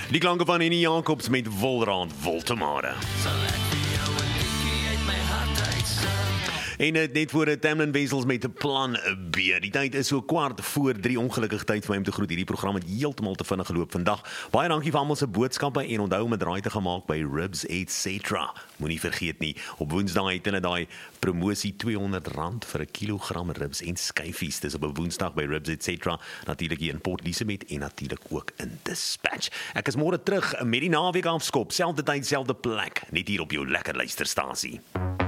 Die klanke van Henny Jacobs met Wolraad Woltemare. En net voor Tamlin Wessels met Plan B. Die tyd is so 2:15, ongelukkig tyd vir my om te groet. Hierdie program het heeltemal te vinnig geloop vandag. Baie dankie vir almal se boodskappe en onthou om 'n draai te gemaak by Ribs etc. Moenie vergeet nie, op Woensdae het hulle daai promosie R200 vir 'n kilogram ribs en skyfies. Dis op 'n Woensdag by Ribs etc. Natuurlik hier in Port Elizabeth en natuurlik ook in Dispatch. Ek is môre terug met die naweek afskop, selfde tyd, selfde plek, net hier op jou lekker luisterstasie.